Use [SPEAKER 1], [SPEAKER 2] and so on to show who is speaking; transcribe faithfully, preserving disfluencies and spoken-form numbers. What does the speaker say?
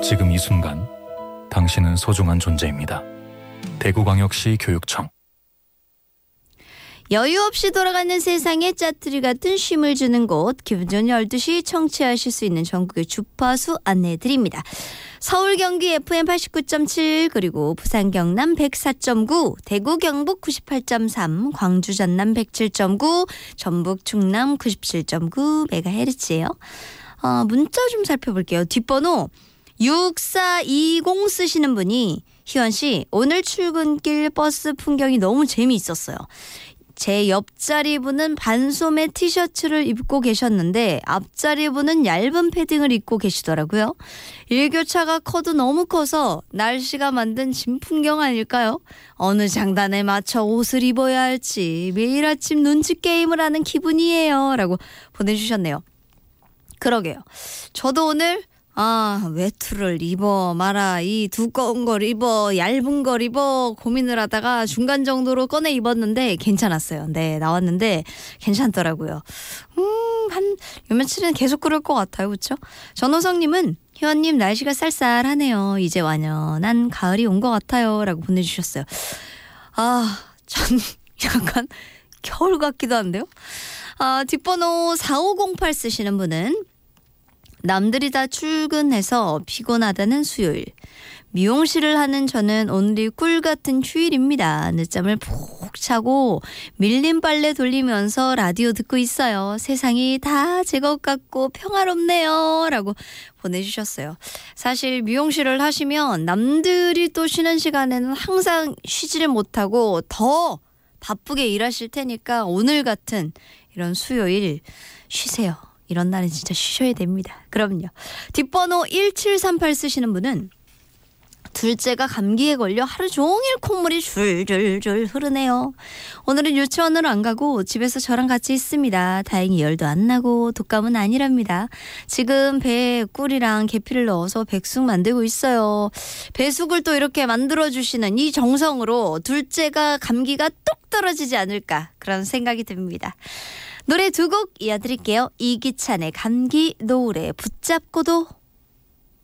[SPEAKER 1] 지금 이 순간 당신은 소중한 존재입니다. 대구광역시 교육청.
[SPEAKER 2] 여유 없이 돌아가는 세상에 짜투리 같은 쉼을 주는 곳, 기분 좋은 열두 시 청취하실 수 있는 전국의 주파수 안내해드립니다. 서울 경기 에프엠 팔십구 점 칠, 그리고 부산 경남 백사 점 구, 대구 경북 구십팔 점 삼, 광주 전남 백칠 점 구, 전북 충남 구십칠 점 구 메가헤르츠예요. 어, 문자 좀 살펴볼게요. 뒷번호 육사이공 쓰시는 분이, 희원씨 오늘 출근길 버스 풍경이 너무 재미있었어요. 제 옆자리 분은 반소매 티셔츠를 입고 계셨는데 앞자리 분은 얇은 패딩을 입고 계시더라고요. 일교차가 커도 너무 커서 날씨가 만든 진풍경 아닐까요? 어느 장단에 맞춰 옷을 입어야 할지 매일 아침 눈치 게임을 하는 기분이에요. 라고 보내주셨네요. 그러게요. 저도 오늘 아, 외투를 입어 마라, 이 두꺼운 걸 입어, 얇은 걸 입어 고민을 하다가 중간 정도로 꺼내 입었는데 괜찮았어요. 네, 나왔는데 괜찮더라고요. 음, 한 요 며칠은 계속 그럴 것 같아요. 그렇죠? 전호성님은 희원님 날씨가 쌀쌀하네요. 이제 완연한 가을이 온 것 같아요. 라고 보내주셨어요. 아, 전 약간 겨울 같기도 한데요. 아, 뒷번호 사오공팔 쓰시는 분은, 남들이 다 출근해서 피곤하다는 수요일, 미용실을 하는 저는 오늘이 꿀 같은 휴일입니다. 늦잠을 푹 자고 밀린 빨래 돌리면서 라디오 듣고 있어요. 세상이 다 제 것 같고 평화롭네요. 라고 보내주셨어요. 사실 미용실을 하시면 남들이 또 쉬는 시간에는 항상 쉬지를 못하고 더 바쁘게 일하실 테니까 오늘 같은 이런 수요일 쉬세요. 이런 날은 진짜 쉬셔야 됩니다. 그럼요. 뒷번호 일칠삼팔 쓰시는 분은, 둘째가 감기에 걸려 하루 종일 콧물이 줄줄줄 흐르네요. 오늘은 유치원으로 안 가고 집에서 저랑 같이 있습니다. 다행히 열도 안 나고 독감은 아니랍니다. 지금 배에 꿀이랑 계피를 넣어서 백숙 만들고 있어요. 배숙을 또 이렇게 만들어주시는 이 정성으로 둘째가 감기가 뚝 떨어지지 않을까, 그런 생각이 듭니다. 노래 두 곡 이어드릴게요. 이기찬의 감기, 노을에 붙잡고도.